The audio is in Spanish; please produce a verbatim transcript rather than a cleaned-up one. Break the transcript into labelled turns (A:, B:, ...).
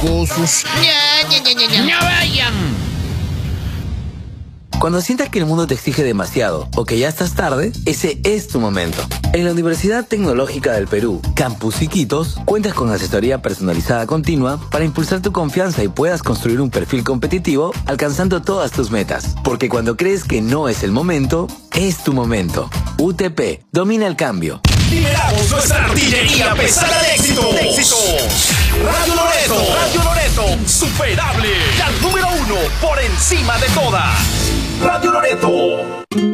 A: mocosos.
B: Ya, ya, ya, ya, ya.
A: ¡No vayan!
C: Cuando sientas que el mundo te exige demasiado o que ya estás tarde, ese es tu momento. En la Universidad Tecnológica del Perú, Campus Iquitos, cuentas con asesoría personalizada continua para impulsar tu confianza y puedas construir un perfil competitivo alcanzando todas tus metas. Porque cuando crees que no es el momento, es tu momento. U T P, domina el cambio.
D: Liberamos nuestra artillería pesada de éxitos. De éxitos. Radio Loreto. Radio Loreto. Insuperable. La número uno por encima de todas. Radio Loreto.